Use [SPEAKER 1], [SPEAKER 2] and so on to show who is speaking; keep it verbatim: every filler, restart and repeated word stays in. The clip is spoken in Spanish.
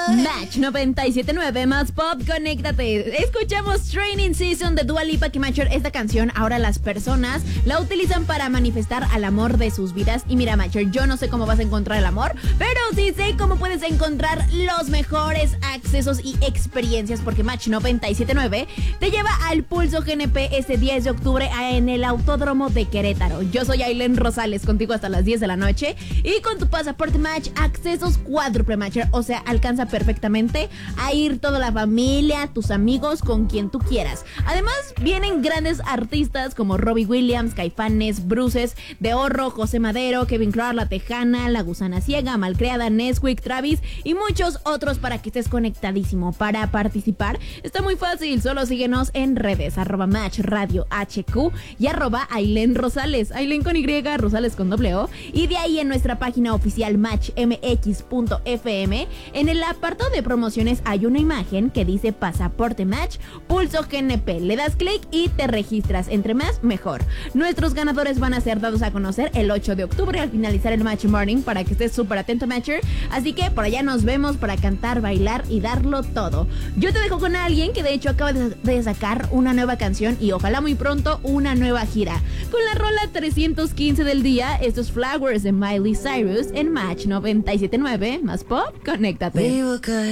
[SPEAKER 1] Match noventa y siete punto nueve más pop, conéctate. Escuchamos Training Season de Dua Lipa, que Macher, esta canción ahora las personas la utilizan para manifestar al amor de sus vidas. Y mira, Macher, yo no sé cómo vas a encontrar el amor, pero sí sé cómo puedes encontrar los mejores accesos y experiencias, porque Match noventa y siete punto nueve te lleva al Pulso G N P este diez de octubre en el Autódromo de Querétaro. Yo soy Ailén Rosales, contigo hasta las diez de la noche, y con tu pasaporte Match, accesos cuádruple, Macher, o sea, alcanza perfectamente a ir toda la familia, tus amigos, con quien tú quieras. Además, vienen grandes artistas como Robbie Williams, Caifanes, Bruces, De Horro, José Madero, Kevin Clark, La Tejana, La Gusana Ciega, Malcriada, Nesquik, Travis y muchos otros para que estés conectadísimo. Para participar está muy fácil, solo síguenos en redes, arroba Match Radio H Q y arroba Ailén Rosales, Ailén con Y, Rosales con doble O, y de ahí en nuestra página oficial match m x punto f m, en el apartado de promociones hay una imagen que dice Pasaporte Match, Pulso G N P. Le das clic y te registras. Entre más, mejor. Nuestros ganadores van a ser dados a conocer el ocho de octubre al finalizar el Match Morning, para que estés súper atento, Matcher. Así que por allá nos vemos para cantar, bailar y darlo todo. Yo te dejo con alguien que de hecho acaba de, de sacar una nueva canción y ojalá muy pronto una nueva gira. Con la rola trescientos quince del día, estos Flowers de Miley Cyrus en Match noventa y siete punto nueve más pop, conéctate.